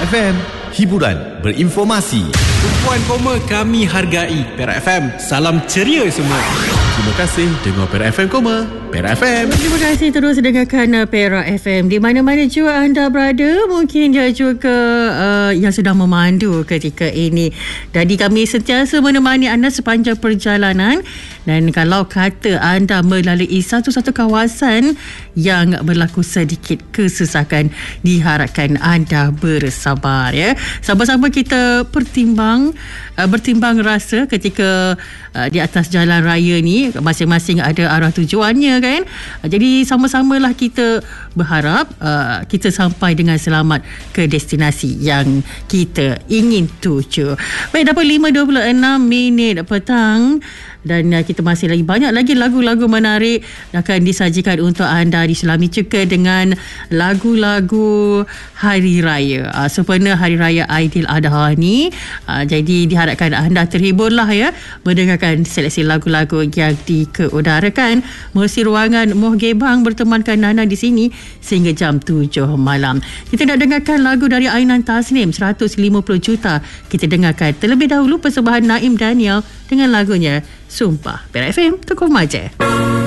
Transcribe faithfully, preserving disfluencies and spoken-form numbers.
Perak F M, hiburan berinformasi. Tumpuan koma kami hargai. Perak F M, salam ceria semua. Terima kasih dengar Perak F M koma. Perak F M. Terima kasih terus dengarkan uh, Perak F M. Di mana-mana juga anda berada, mungkin dia juga uh, yang sedang memandu ketika ini. Jadi kami sentiasa menemani anda sepanjang perjalanan. Dan kalau kata anda melalui satu-satu kawasan yang berlaku sedikit kesesakan, diharapkan anda bersabar, ya. Sama-sama kita pertimbang, uh, bertimbang rasa ketika uh, di atas jalan raya ni, masing-masing ada arah tujuannya, kan. Uh, jadi sama-samalah kita berharap uh, kita sampai dengan selamat ke destinasi yang kita ingin tuju. Baik, dapat lima dua puluh enam minit petang. Dan uh, kita masih lagi banyak lagi lagu-lagu menarik akan disajikan untuk anda diselami juga dengan lagu-lagu Hari Raya. Uh, sempena Hari Raya Aidiladha ni. Uh, jadi diharapkan anda terhiburlah, ya, mendengarkan seleksi lagu-lagu yang dikeudarakan. Mersi ruangan Moh Gebang bertemankan Nana di sini sehingga jam tujuh malam. Kita nak dengarkan lagu dari Ainan Tasnim, seratus lima puluh juta. Kita dengarkan terlebih dahulu persembahan Naim Daniel dengan lagunya Sumpah. Perak F M, Tokoh Maja.